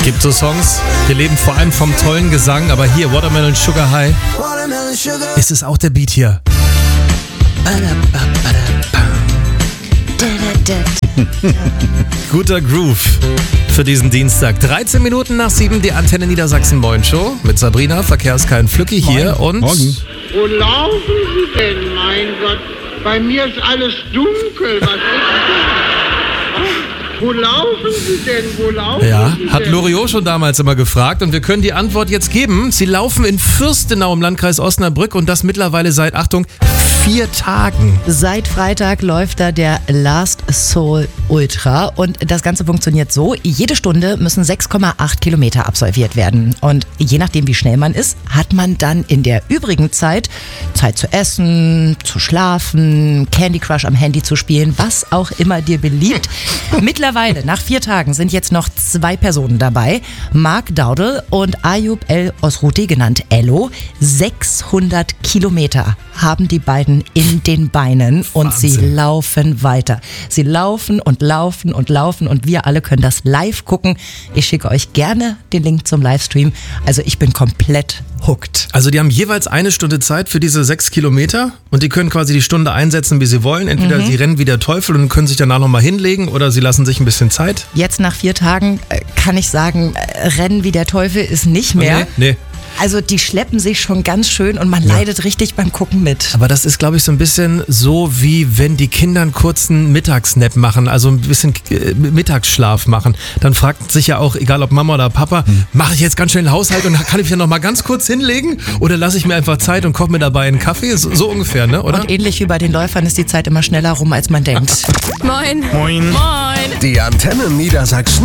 Gibt so Songs, die leben vor allem vom tollen Gesang, aber hier Watermelon Sugar High ist es auch der Beat hier. Guter Groove für diesen Dienstag. 13 Minuten nach 7, die Antenne Niedersachsen Moin Show mit Sabrina, Verkehrskein Flücki hier und... Morgen. Wo laufen Sie denn, mein Gott? Bei mir ist alles dunkel. Was ist denn? Wo laufen Sie denn? Wo laufen Ja, Sie hat denn? Loriot schon damals immer gefragt und wir können die Antwort jetzt geben. Sie laufen in Fürstenau im Landkreis Osnabrück und das mittlerweile seit, Achtung, 4 Tagen. Seit Freitag läuft da der Last Soul Ultra und das Ganze funktioniert so, jede Stunde müssen 6,8 Kilometer absolviert werden und je nachdem wie schnell man ist, hat man dann in der übrigen Zeit zu essen, zu schlafen, Candy Crush am Handy zu spielen, was auch immer dir beliebt. Mittlerweile, nach 4 Tagen, sind jetzt noch 2 Personen dabei, Mark Daudel und Ayub El Osruti, genannt Ello. 600 Kilometer haben die beiden in den Beinen und sie Wahnsinn. laufen weiter. Sie laufen und laufen und laufen und wir alle können das live gucken. Ich schicke euch gerne den Link zum Livestream. Also ich bin komplett hooked. Also die haben jeweils 1 Stunde Zeit für diese 6 Kilometer und die können quasi die Stunde einsetzen, wie sie wollen. Entweder sie rennen wie der Teufel und können sich danach nochmal hinlegen oder sie lassen sich ein bisschen Zeit. Jetzt nach 4 Tagen kann ich sagen, Rennen wie der Teufel ist nicht mehr. Nee. Also die schleppen sich schon ganz schön und man leidet richtig beim Gucken mit. Aber das ist, glaube ich, so ein bisschen so, wie wenn die Kinder einen kurzen Mittagsnap machen, also ein bisschen Mittagsschlaf machen. Dann fragt sich ja auch, egal ob Mama oder Papa, mache ich jetzt ganz schnell den Haushalt und kann ich mich ja noch mal ganz kurz hinlegen? Oder lasse ich mir einfach Zeit und koche mir dabei einen Kaffee? So ungefähr, ne? Oder? Und ähnlich wie bei den Läufern ist die Zeit immer schneller rum, als man denkt. Moin. Moin. Moin. Die Antenne Niedersachsen